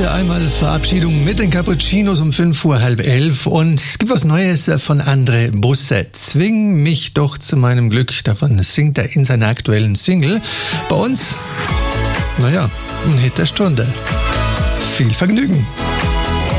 Heute einmal Verabschiedung mit den Cappuccinos um 5 Uhr, halb 11. Und es gibt was Neues von André Busse. Zwing mich doch zu meinem Glück. Davon singt er in seiner aktuellen Single. Bei uns, ein Hit der Stunde. Viel Vergnügen.